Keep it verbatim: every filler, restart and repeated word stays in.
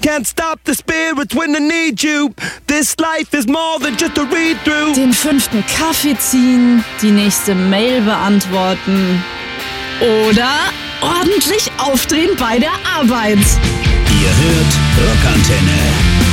can't stop the spirits when I need you. This life is more than just a read-through. Den fünften Kaffee ziehen, die nächste Mail beantworten oder ordentlich aufdrehen bei der Arbeit. Ihr hört Rockantenne.